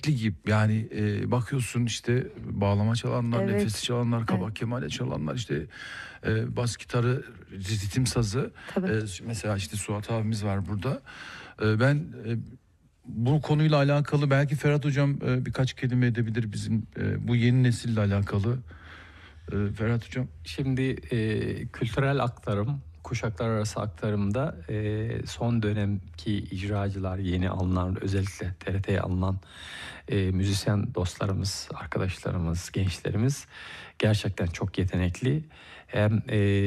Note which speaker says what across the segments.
Speaker 1: çeşitli gibi yani bakıyorsun işte bağlama çalanlar,
Speaker 2: Evet.
Speaker 1: nefes çalanlar, kabak
Speaker 2: Evet.
Speaker 1: kemale çalanlar, işte bas gitarı, ritim sazı.
Speaker 2: Tabii.
Speaker 1: Mesela işte Suat abimiz var burada. Ben bu konuyla alakalı belki Ferhat Hocam birkaç kelime edebilir bizim bu yeni nesille alakalı. Ferhat Hocam.
Speaker 3: Şimdi kültürel aktarım, kuşaklar arası aktarımda son dönemki icracılar, yeni alınan, özellikle TRT'ye alınan müzisyen dostlarımız, arkadaşlarımız, gençlerimiz gerçekten çok yetenekli. Hem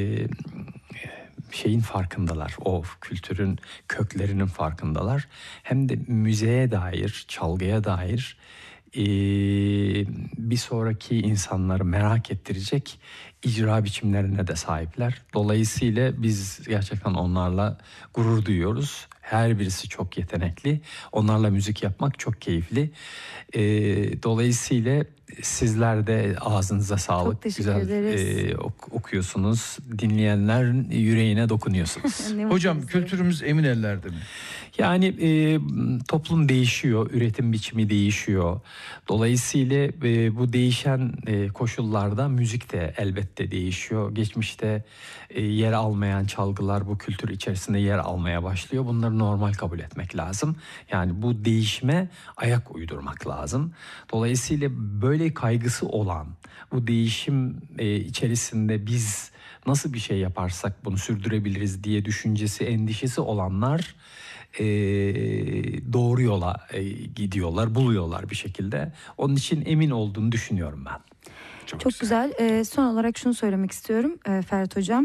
Speaker 3: şeyin farkındalar, o kültürün köklerinin farkındalar. Hem de müziğe dair, çalgıya dair bir sonraki insanları merak ettirecek icra biçimlerine de sahipler. Dolayısıyla biz gerçekten onlarla gurur duyuyoruz. Her birisi çok yetenekli. Onlarla müzik yapmak çok keyifli. Dolayısıyla sizler de ağzınıza sağlık.
Speaker 2: Çok teşekkür
Speaker 3: Güzel
Speaker 2: ederiz.
Speaker 3: okuyorsunuz. Dinleyenlerin yüreğine dokunuyorsunuz.
Speaker 2: Ne mutlu
Speaker 1: Hocam
Speaker 2: bize.
Speaker 1: kültürümüz emin ellerde mi?
Speaker 3: Yani toplum değişiyor, üretim biçimi değişiyor. Dolayısıyla bu değişen koşullarda müzik de elbette değişiyor. Geçmişte yer almayan çalgılar bu kültür içerisinde yer almaya başlıyor. Bunları normal kabul etmek lazım. Yani bu değişime ayak uydurmak lazım. Dolayısıyla böyle kaygısı olan, bu değişim içerisinde biz nasıl bir şey yaparsak bunu sürdürebiliriz diye düşüncesi, endişesi olanlar doğru yola gidiyorlar, buluyorlar bir şekilde. Onun için emin olduğunu düşünüyorum ben.
Speaker 2: Çok güzel. Son olarak şunu söylemek istiyorum Ferhat Hocam.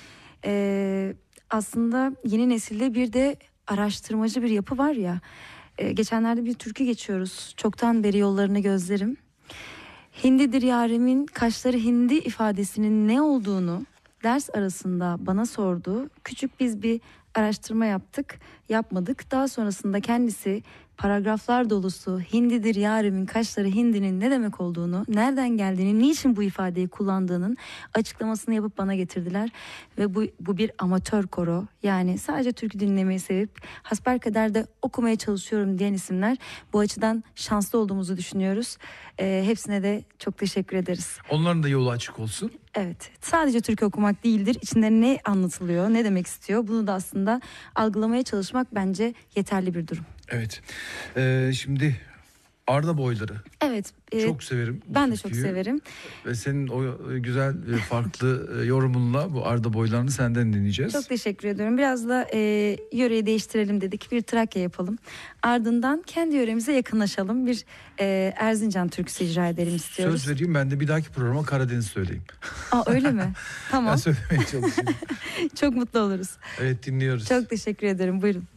Speaker 2: Aslında yeni nesilde bir de araştırmacı bir yapı var ya. Geçenlerde bir türkü geçiyoruz. Çoktan beri yollarını gözlerim. Hindidir yarimin kaşları hindi ifadesinin ne olduğunu ders arasında bana sordu. Küçük biz bir araştırma yapmadık. Daha sonrasında kendisi paragraflar dolusu hindidir yarimin kaşları hindinin ne demek olduğunu, nereden geldiğini, niçin bu ifadeyi kullandığının açıklamasını yapıp bana getirdiler. Ve bu bir amatör koro, yani sadece türkü dinlemeyi sevip hasbelkader de okumaya çalışıyorum diyen isimler. Bu açıdan şanslı olduğumuzu düşünüyoruz. Hepsine de çok teşekkür ederiz.
Speaker 1: Onların da yolu açık olsun.
Speaker 2: Evet, sadece türkü okumak değildir. İçinde ne anlatılıyor, ne demek istiyor, bunu da aslında algılamaya çalışmak bence yeterli bir durum.
Speaker 1: Evet. Şimdi Arda Boyları.
Speaker 2: Evet.
Speaker 1: Çok severim.
Speaker 2: Ben de çok severim.
Speaker 1: Ve senin o güzel farklı yorumunla bu Arda Boylarını senden dinleyeceğiz.
Speaker 2: Çok teşekkür ediyorum. Biraz da yöreyi değiştirelim dedik. Bir Trakya yapalım. Ardından kendi yöremize yakınlaşalım. Bir Erzincan türküsü icra edelim istiyoruz.
Speaker 1: Söz vereyim, ben de bir dahaki programa Karadeniz söyleyeyim.
Speaker 2: Aa, öyle mi? Tamam.
Speaker 1: Ben söylemeye çalışayım.
Speaker 2: Çok mutlu oluruz.
Speaker 1: Evet, dinliyoruz.
Speaker 2: Çok teşekkür ederim. Buyurun.